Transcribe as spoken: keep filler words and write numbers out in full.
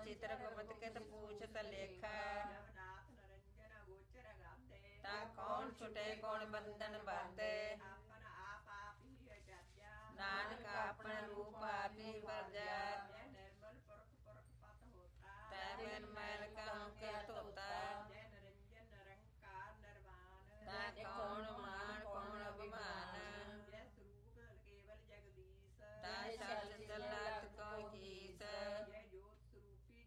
चित्र गुप्त कित पूछत लेखा। नाथ नरंजन गोचर गाते ता कौन छुटे कौन बंधन बाते। आपन आप आप ही अजाद्या नानक आपन रूप आप ही परजा।